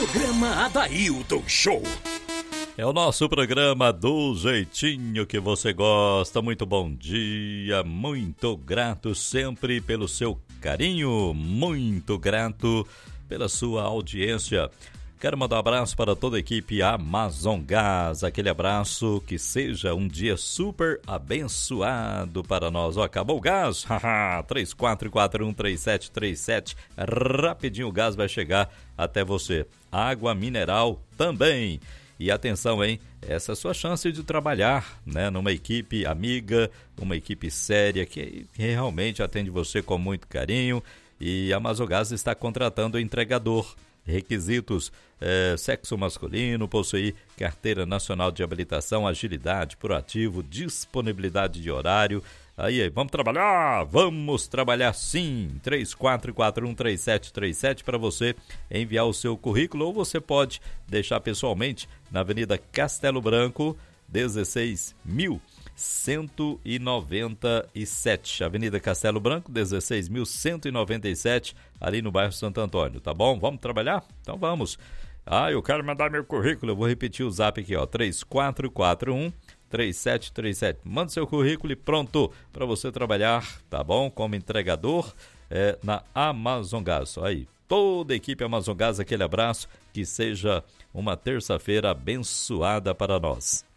Programa Adailton Show. É o nosso programa do jeitinho que você gosta. Muito bom dia, muito grato sempre pelo seu carinho, muito grato pela sua audiência. Quero mandar um abraço para toda a equipe Amazon Gás, aquele abraço, que seja um dia super abençoado para nós. Ó, acabou o gás? 34413737, rapidinho o gás vai chegar até você. Água mineral também. E atenção, hein? Essa é a sua chance de trabalhar, né, numa equipe amiga, uma equipe séria que realmente atende você com muito carinho. E a Amazon Gás está contratando o entregador. Requisitos: sexo masculino, possuir carteira nacional de habilitação, agilidade, proativo, disponibilidade de horário. Aí, vamos trabalhar sim. 34413737 para você enviar o seu currículo, ou você pode deixar pessoalmente na Avenida Castelo Branco, 16.197, Avenida Castelo Branco, 16.197, ali no bairro Santo Antônio, tá bom? Vamos trabalhar? Então vamos. Eu quero mandar meu currículo, eu vou repetir o zap aqui, ó, 34413737. Manda seu currículo e pronto para você trabalhar, tá bom? Como entregador na Amazon Gás. Aí, toda a equipe Amazon Gás, aquele abraço, que seja uma terça-feira abençoada para nós.